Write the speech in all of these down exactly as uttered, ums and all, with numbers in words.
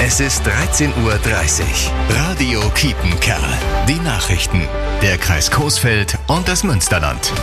Es ist dreizehn Uhr dreißig. Radio Kiepenkerl. Die Nachrichten. Der Kreis Coesfeld und das Münsterland.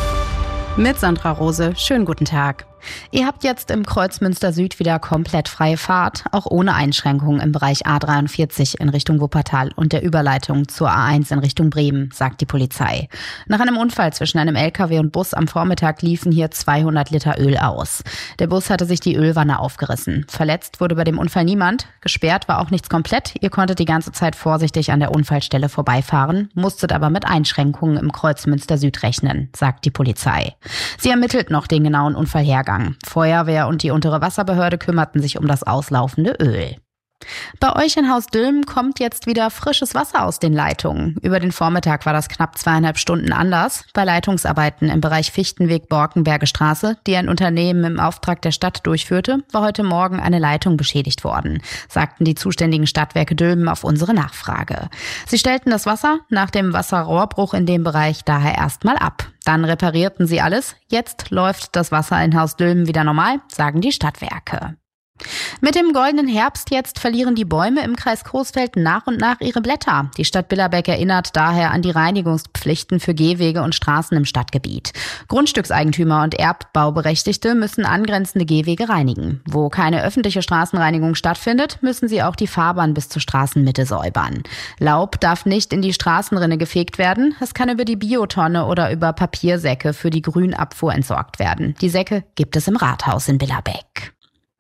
Mit Sandra Rose. Schönen guten Tag. Ihr habt jetzt im Kreuz Münster Süd wieder komplett freie Fahrt, auch ohne Einschränkungen im Bereich A dreiundvierzig in Richtung Wuppertal und der Überleitung zur A eins in Richtung Bremen, sagt die Polizei. Nach einem Unfall zwischen einem L K W und Bus am Vormittag liefen hier zweihundert Liter Öl aus. Der Bus hatte sich die Ölwanne aufgerissen. Verletzt wurde bei dem Unfall niemand. Gesperrt war auch nichts komplett. Ihr konntet die ganze Zeit vorsichtig an der Unfallstelle vorbeifahren, musstet aber mit Einschränkungen im Kreuz Münster Süd rechnen, sagt die Polizei. Sie ermittelt noch den genauen Unfallhergang. Feuerwehr und die untere Wasserbehörde kümmerten sich um das auslaufende Öl. Bei euch in Haus Dülmen kommt jetzt wieder frisches Wasser aus den Leitungen. Über den Vormittag war das knapp zweieinhalb Stunden anders. Bei Leitungsarbeiten im Bereich Fichtenweg-Borkenberge Straße, die ein Unternehmen im Auftrag der Stadt durchführte, war heute Morgen eine Leitung beschädigt worden, sagten die zuständigen Stadtwerke Dülmen auf unsere Nachfrage. Sie stellten das Wasser nach dem Wasserrohrbruch in dem Bereich daher erstmal ab. Dann reparierten sie alles. Jetzt läuft das Wasser in Haus Dülmen wieder normal, sagen die Stadtwerke. Mit dem goldenen Herbst jetzt verlieren die Bäume im Kreis Coesfeld nach und nach ihre Blätter. Die Stadt Billerbeck erinnert daher an die Reinigungspflichten für Gehwege und Straßen im Stadtgebiet. Grundstückseigentümer und Erbbauberechtigte müssen angrenzende Gehwege reinigen. Wo keine öffentliche Straßenreinigung stattfindet, müssen sie auch die Fahrbahn bis zur Straßenmitte säubern. Laub darf nicht in die Straßenrinne gefegt werden. Es kann über die Biotonne oder über Papiersäcke für die Grünabfuhr entsorgt werden. Die Säcke gibt es im Rathaus in Billerbeck.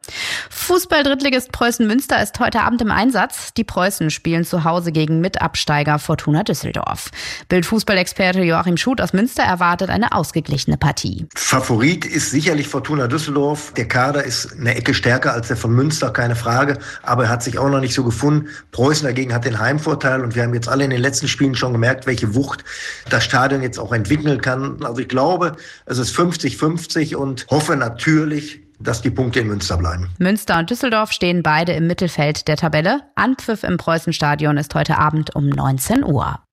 Fußball-Drittligist Preußen Münster ist heute Abend im Einsatz. Die Preußen spielen zu Hause gegen Mitabsteiger Fortuna Düsseldorf. Bild-Fußballexperte Joachim Schuth aus Münster erwartet eine ausgeglichene Partie. Favorit ist sicherlich Fortuna Düsseldorf. Der Kader ist eine Ecke stärker als der von Münster, keine Frage. Aber er hat sich auch noch nicht so gefunden. Preußen dagegen hat den Heimvorteil. Und wir haben jetzt alle in den letzten Spielen schon gemerkt, welche Wucht das Stadion jetzt auch entwickeln kann. Also ich glaube, es ist fünfzig fünfzig und hoffe natürlich, dass die Punkte in Münster bleiben. Münster und Düsseldorf stehen beide im Mittelfeld der Tabelle. Anpfiff im Preußenstadion ist heute Abend um neunzehn Uhr.